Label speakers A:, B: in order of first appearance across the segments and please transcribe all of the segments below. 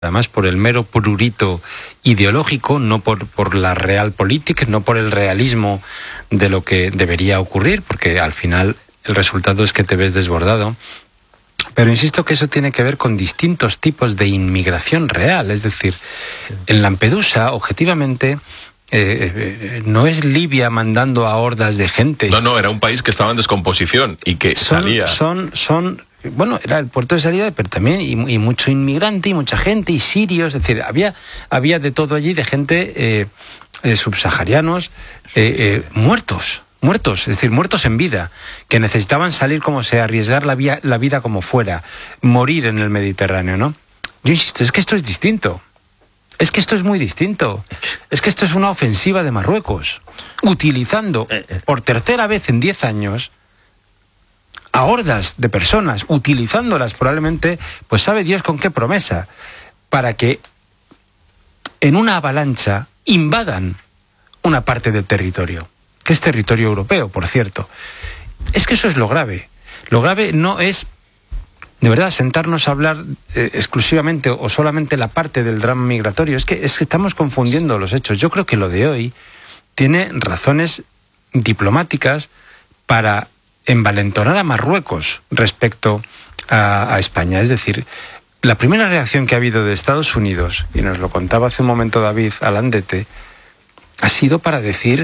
A: además por el mero prurito ideológico, no por la realpolitik, no por el realismo de lo que debería ocurrir, porque al final el resultado es que te ves desbordado. Pero insisto que eso tiene que ver con distintos tipos de inmigración real. Es decir, en Lampedusa, objetivamente, no es Libia mandando a hordas de gente.
B: No, era un país que estaba en descomposición y que salía...
A: Bueno, era el puerto de salida, pero también y mucho inmigrante y mucha gente y sirios, es decir, había de todo allí, de gente subsaharianos muertos, es decir, muertos en vida, que necesitaban salir como sea, arriesgar la vida como fuera, morir en el Mediterráneo, ¿no? Yo insisto, es que esto es distinto. Es que esto es muy distinto. Es que esto es una ofensiva de Marruecos, utilizando por tercera vez en 10 años a hordas de personas, utilizándolas probablemente, pues sabe Dios con qué promesa, para que en una avalancha invadan una parte del territorio, que es territorio europeo, por cierto. Es que eso es lo grave. Lo grave no es, de verdad, sentarnos a hablar exclusivamente o solamente la parte del drama migratorio. Es que estamos confundiendo los hechos. Yo creo que lo de hoy tiene razones diplomáticas para envalentonar a Marruecos respecto a España. Es decir, la primera reacción que ha habido de Estados Unidos, y nos lo contaba hace un momento David Alandete, ha sido para decir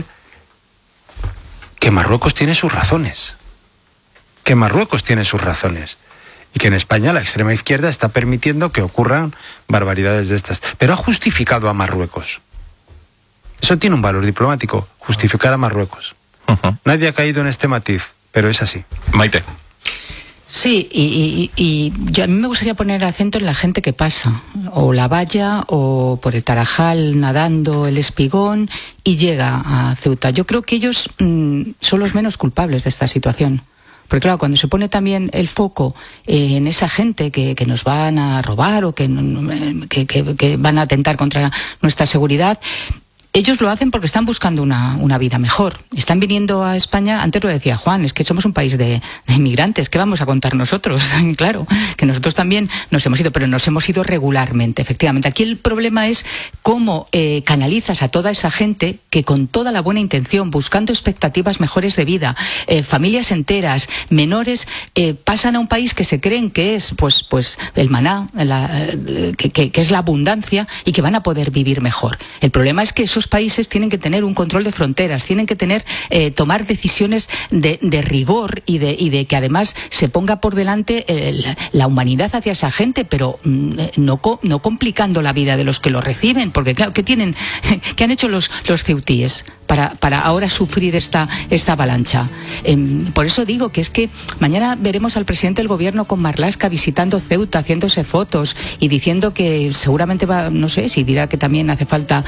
A: que Marruecos tiene sus razones. Que Marruecos tiene sus razones. Y que en España la extrema izquierda está permitiendo que ocurran barbaridades de estas. Pero ha justificado a Marruecos. Eso tiene un valor diplomático, justificar a Marruecos. Nadie ha caído en este matiz, pero es así.
B: Maite.
C: Sí, y a mí me gustaría poner acento en la gente que pasa, o la valla, o por el Tarajal nadando el Espigón y llega a Ceuta. Yo creo que ellos son los menos culpables de esta situación. Porque claro, cuando se pone también el foco en esa gente que nos van a robar o que van a atentar contra nuestra seguridad, ellos lo hacen porque están buscando una vida mejor. Están viniendo a España, antes lo decía Juan, es que somos un país de inmigrantes. ¿Qué vamos a contar nosotros? Claro, que nosotros también nos hemos ido, pero nos hemos ido regularmente, efectivamente. Aquí el problema es cómo canalizas a toda esa gente que con toda la buena intención, buscando expectativas mejores de vida, familias enteras, menores, pasan a un país que se creen que es pues el maná, que es la abundancia y que van a poder vivir mejor. El problema es que esos países tienen que tener un control de fronteras, tienen que tener tomar decisiones de rigor y de que además se ponga por delante la humanidad hacia esa gente, pero no complicando la vida de los que lo reciben, porque claro, ¿qué han hecho los ceutíes para ahora sufrir esta avalancha? Por eso digo que es que mañana veremos al presidente del gobierno con Marlaska visitando Ceuta, haciéndose fotos y diciendo que seguramente va, no sé si dirá que también hace falta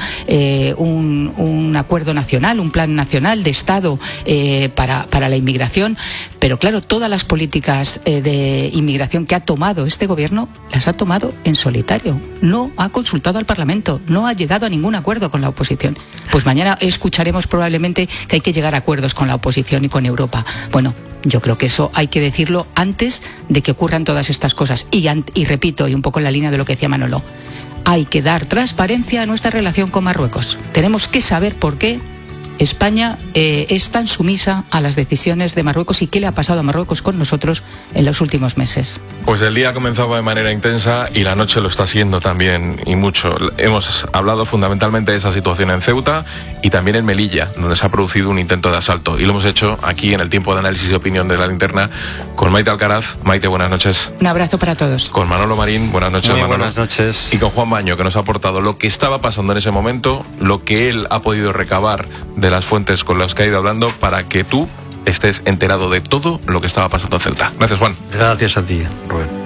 C: un acuerdo nacional, un plan nacional de Estado para la inmigración, pero claro, todas las políticas de inmigración que ha tomado este gobierno las ha tomado en solitario, no ha consultado al Parlamento, no ha llegado a ningún acuerdo con la oposición. Pues mañana escucharemos probablemente que hay que llegar a acuerdos con la oposición y con Europa. Bueno, yo creo que eso hay que decirlo antes de que ocurran todas estas cosas. Y repito, y un poco en la línea de lo que decía Manolo, hay que dar transparencia a nuestra relación con Marruecos. Tenemos que saber por qué España es tan sumisa a las decisiones de Marruecos y qué le ha pasado a Marruecos con nosotros en los últimos meses.
B: Pues el día comenzaba de manera intensa y la noche lo está siendo también, y mucho. Hemos hablado fundamentalmente de esa situación en Ceuta y también en Melilla, donde se ha producido un intento de asalto. Y lo hemos hecho aquí en el tiempo de análisis y opinión de La Linterna con Maite Alcaraz. Maite, buenas noches.
C: Un abrazo para todos.
B: Con Manolo Marín, buenas noches.
A: Muy
B: Manolo.
A: buenas noches.
B: Y con Juan Baño, que nos ha aportado lo que estaba pasando en ese momento, lo que él ha podido recabar de las fuentes con las que ha ido hablando para que tú estés enterado de todo lo que estaba pasando en Ceuta. Gracias, Juan.
A: Gracias a ti, Rubén.